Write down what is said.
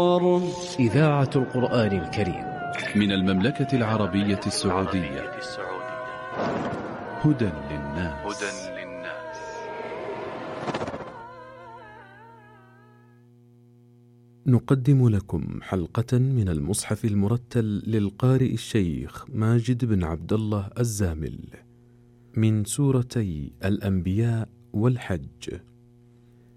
الأبرار. إذاعة القرآن الكريم من المملكة العربية السعودية. هدى للناس. نقدم لكم حلقة من المصحف المرتل للقارئ الشيخ ماجد بن عبد الله الزامل من سورتي الأنبياء والحج.